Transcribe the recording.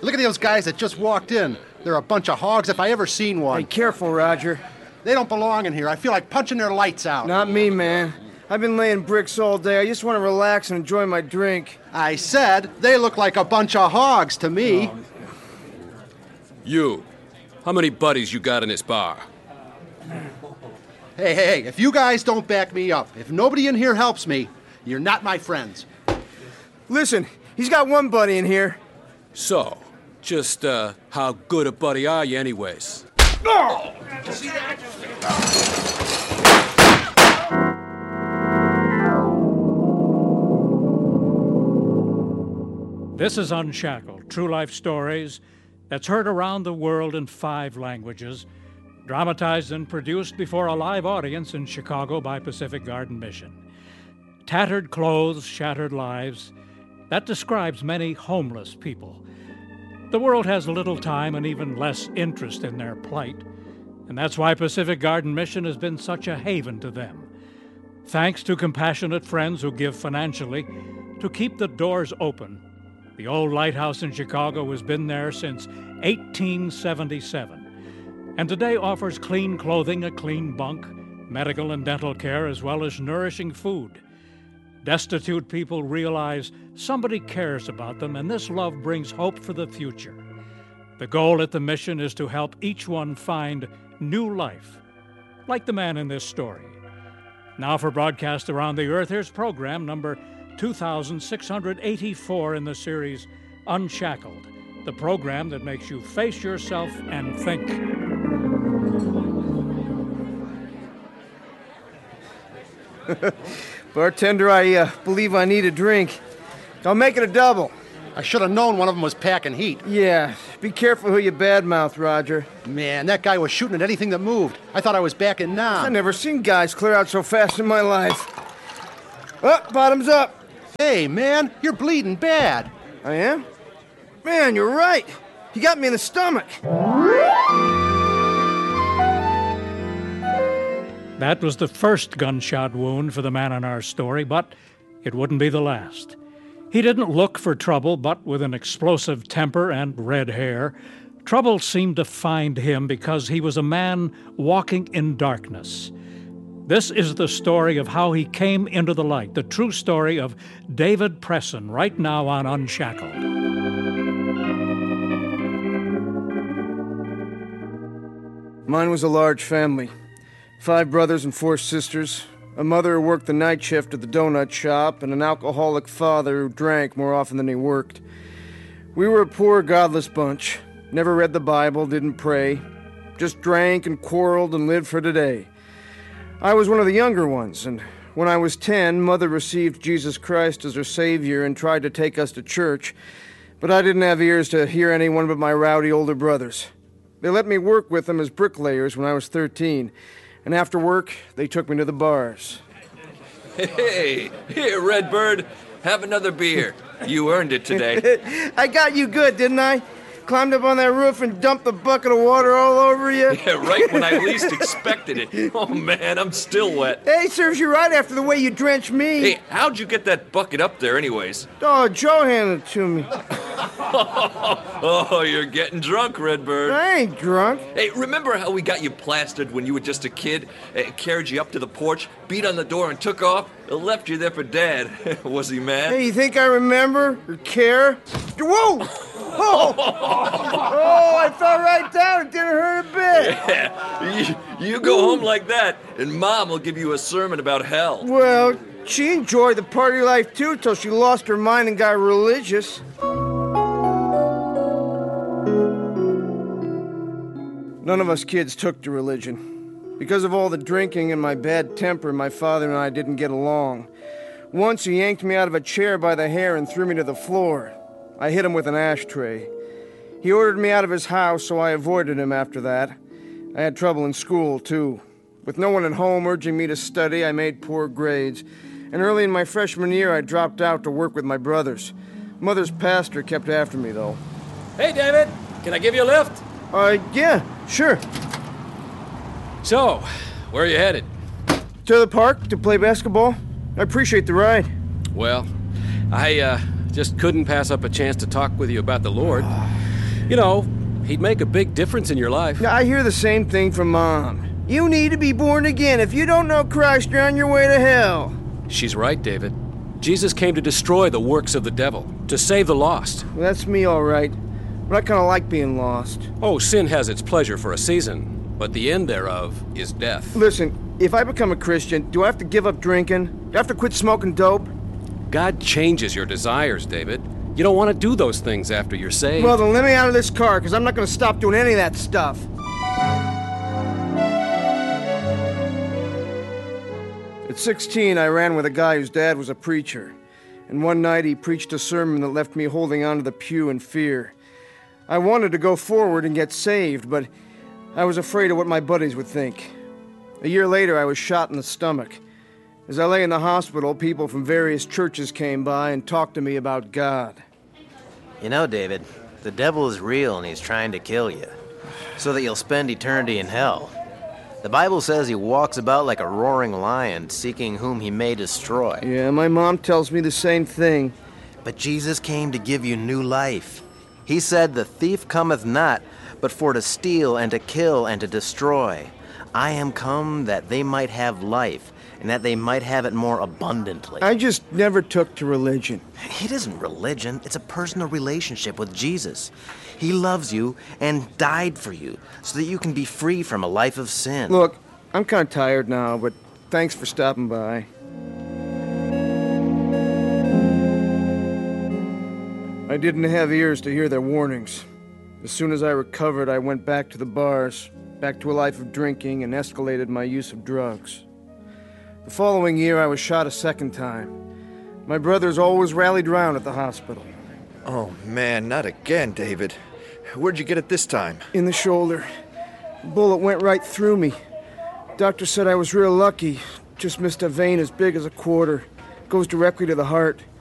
Look at those guys that just walked in. They're a bunch of hogs if I ever seen one. Hey, careful, Roger. They don't belong in here. I feel like punching their lights out. Not me, man. I've been laying bricks all day. I just want to relax and enjoy my drink. I said they look like a bunch of hogs to me. You. How many buddies you got in this bar? Hey, if you guys don't back me up, if nobody in here helps me, you're not my friends. Listen, he's got one buddy in here. So, just, how good a buddy are you anyways? Oh! This is Unshackled, true life stories that's heard around the world in 5 languages, dramatized and produced before a live audience in Chicago by Pacific Garden Mission. Tattered clothes, shattered lives, that describes many homeless people. The world has little time and even less interest in their plight, and that's why Pacific Garden Mission has been such a haven to them. Thanks to compassionate friends who give financially to keep the doors open, the old lighthouse in Chicago has been there since 1877, and today offers clean clothing, a clean bunk, medical and dental care, as well as nourishing food. Destitute people realize somebody cares about them, and this love brings hope for the future. The goal at the mission is to help each one find new life, like the man in this story. Now for broadcast around the earth, here's program number 2684 in the series Unshackled, the program that makes you face yourself and think. Bartender, I believe I need a drink. I'll make it a double. I should have known one of them was packing heat. Yeah, be careful who you badmouth, Roger. Man, that guy was shooting at anything that moved. I thought I was back in Nam. I've never seen guys clear out so fast in my life. Oh, bottoms up. Hey, man, you're bleeding bad. I am? Man, you're right. He got me in the stomach. That was the first gunshot wound for the man in our story, but it wouldn't be the last. He didn't look for trouble, but with an explosive temper and red hair, trouble seemed to find him because he was a man walking in darkness. This is the story of how he came into the light, the true story of David Presson, right now on Unshackled. Mine was a large family. 5 brothers and 4 sisters, a mother who worked the night shift at the donut shop, and an alcoholic father who drank more often than he worked. We were a poor, godless bunch. Never read the Bible, didn't pray. Just drank and quarreled and lived for today. I was one of the younger ones, and when I was 10, Mother received Jesus Christ as her Savior and tried to take us to church, but I didn't have ears to hear anyone but my rowdy older brothers. They let me work with them as bricklayers when I was 13, and after work, they took me to the bars. Hey, here, Redbird, have another beer. You earned it today. I got you good, didn't I? Climbed up on that roof and dumped the bucket of water all over you? Yeah, right when I least expected it. Oh, man, I'm still wet. Hey, serves you right after the way you drenched me. Hey, how'd you get that bucket up there anyways? Oh, Joe handed it to me. Oh, you're getting drunk, Redbird. I ain't drunk. Hey, remember how we got you plastered when you were just a kid? Carried you up to the porch, beat on the door, and took off? Left you there for Dad. Was he mad? Hey, you think I remember or care? Whoa! Oh, I fell right down. It didn't hurt a bit. Yeah, you go home like that, and Mom will give you a sermon about hell. Well, she enjoyed the party life, too, till she lost her mind and got religious. None of us kids took to religion. Because of all the drinking and my bad temper, my father and I didn't get along. Once he yanked me out of a chair by the hair and threw me to the floor. I hit him with an ashtray. He ordered me out of his house, so I avoided him after that. I had trouble in school, too. With no one at home urging me to study, I made poor grades. And early in my freshman year, I dropped out to work with my brothers. Mother's pastor kept after me, though. Hey, David, can I give you a lift? Yeah, sure. So, where are you headed? To the park to play basketball. I appreciate the ride. Well, I just couldn't pass up a chance to talk with you about the Lord. You know, he'd make a big difference in your life. I hear the same thing from Mom. You need to be born again. If you don't know Christ, you're on your way to hell. She's right, David. Jesus came to destroy the works of the devil, to save the lost. Well, that's me, all right. But I kind of like being lost. Oh, sin has its pleasure for a season, but the end thereof is death. Listen, if I become a Christian, do I have to give up drinking? Do I have to quit smoking dope? God changes your desires, David. You don't want to do those things after you're saved. Well, then let me out of this car, because I'm not going to stop doing any of that stuff. At 16, I ran with a guy whose dad was a preacher. And one night he preached a sermon that left me holding onto the pew in fear. I wanted to go forward and get saved, but I was afraid of what my buddies would think. A year later, I was shot in the stomach. As I lay in the hospital, people from various churches came by and talked to me about God. You know, David, the devil is real and he's trying to kill you, so that you'll spend eternity in hell. The Bible says he walks about like a roaring lion, seeking whom he may destroy. Yeah, my mom tells me the same thing. But Jesus came to give you new life. He said, "The thief cometh not, but for to steal and to kill and to destroy. I am come that they might have life, and that they might have it more abundantly." I just never took to religion. It isn't religion, it's a personal relationship with Jesus. He loves you and died for you so that you can be free from a life of sin. Look, I'm kind of tired now, but thanks for stopping by. I didn't have ears to hear their warnings. As soon as I recovered, I went back to the bars, back to a life of drinking, and escalated my use of drugs. The following year, I was shot a second time. My brothers always rallied round at the hospital. Oh, man, not again, David. Where'd you get it this time? In the shoulder. The bullet went right through me. Doctor said I was real lucky. Just missed a vein as big as a quarter. Goes directly to the heart.